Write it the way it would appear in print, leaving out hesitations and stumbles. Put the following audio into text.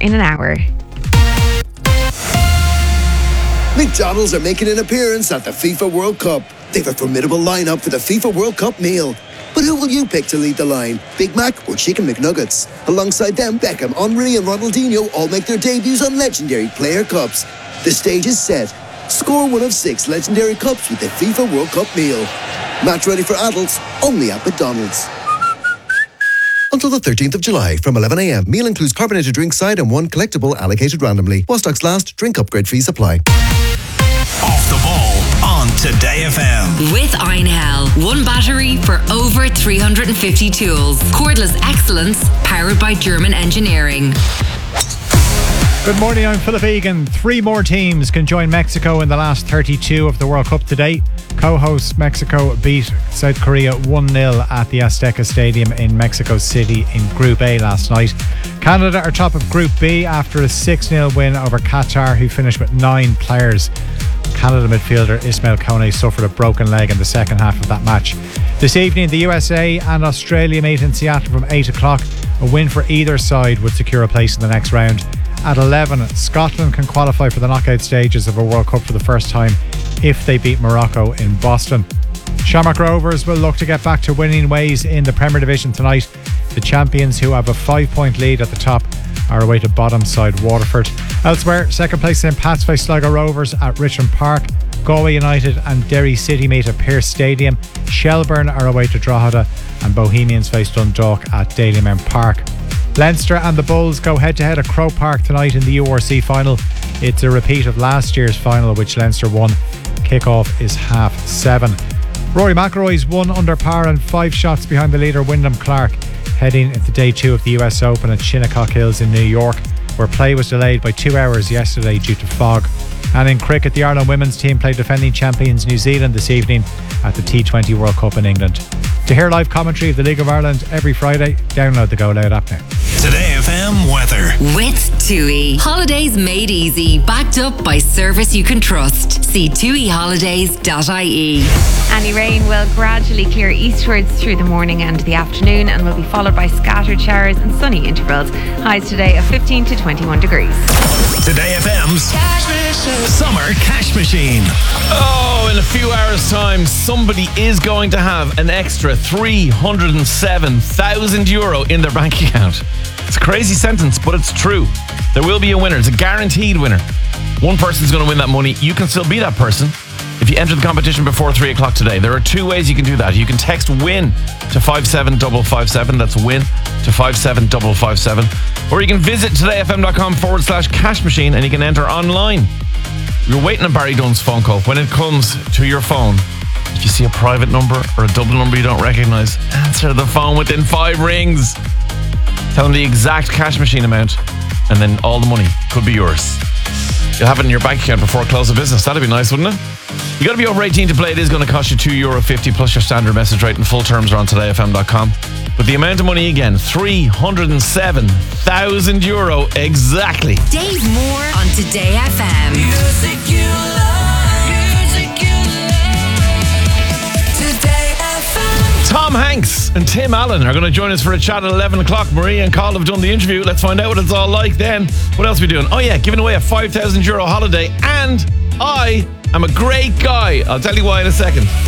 in an hour. McDonald's are making an appearance at the FIFA World Cup. They've a formidable lineup for the FIFA World Cup meal. But who will you pick to lead the line? Big Mac or Chicken McNuggets? Alongside them, Beckham, Henry and Ronaldinho all make their debuts on legendary player cups. The stage is set. Score one of 6 legendary cups with the FIFA World Cup meal. Match ready for adults, only at McDonald's. Until the 13th of July from 11 a.m. Meal includes carbonated drink side and 1 collectible allocated randomly. While stocks last, drink upgrade fees apply. Off the ball on Today FM. With Einhell. 1 battery for over 350 tools. Cordless excellence powered by German engineering. Good morning, I'm Philip Egan. 3 more teams can join Mexico in the last 32 of the World Cup today. Co-host Mexico beat South Korea 1-0 at the Azteca Stadium in Mexico City in Group A last night. Canada are top of Group B after a 6-0 win over Qatar, who finished with 9 players. Canada midfielder Ismail Kone suffered a broken leg in the second half of that match. This evening, the USA and Australia meet in Seattle from 8 o'clock. A win for either side would secure a place in the next round. At 11, Scotland can qualify for the knockout stages of a World Cup for the first time if they beat Morocco in Boston. Shamrock Rovers will look to get back to winning ways in the Premier Division tonight. The champions, who have a 5-point lead at the top, are away to bottom side Waterford. Elsewhere, second place St Pat's face Sligo Rovers at Richmond Park. Galway United and Derry City meet at Pearse Stadium. Shelburne are away to Drogheda, and Bohemians face Dundalk at Dalymount Park. Leinster and the Bulls go head-to-head at Croke Park tonight in the URC final. It's a repeat of last year's final, which Leinster won. Kick-off is 7:30. Rory McIlroy's 1 under par and 5 shots behind the leader Wyndham Clark, heading into day 2 of the US Open at Shinnecock Hills in New York, where play was delayed by 2 hours yesterday due to fog. And in cricket, the Ireland women's team play defending champions New Zealand this evening at the T20 World Cup in England. To hear live commentary of the League of Ireland every Friday, download the Go Loud app now. Today FM weather. With TUI. Holidays made easy. Backed up by service you can trust. See tuiholidays.ie. Any rain will gradually clear eastwards through the morning and the afternoon and will be followed by scattered showers and sunny intervals. Highs today of 15 to 21 degrees. Today FM's Summer Cash Machine. Oh, in a few hours' time, somebody is going to have an extra €307,000 in their bank account. It's a crazy sentence, but it's true. There will be a winner. It's a guaranteed winner. One person's going to win that money. You can still be that person if you enter the competition before 3 o'clock today. There are 2 ways you can do that. You can text WIN to 57557. That's WIN to 57557. Or you can visit todayfm.com/cash machine and you can enter online. You're waiting on Barry Dunn's phone call. When it comes to your phone, if you see a private number or a Dublin number you don't recognise, answer the phone within 5 rings. Tell them the exact cash machine amount, and then all the money could be yours. You'll have it in your bank account before close of business. That'd be nice, wouldn't it? You got to be over 18 to play. It is going to cost you €2.50 plus your standard message rate, and full terms are on todayfm.com. But the amount of money again, €307,000 exactly. Dave Moore on Today FM. Music you love. Music you love. Today FM. Tom Hanks and Tim Allen are going to join us for a chat at 11 o'clock. Maria and Carl have done the interview. Let's find out what it's all like then. What else are we doing? Oh yeah, giving away a €5,000 holiday, and I am a great guy. I'll tell you why in a second.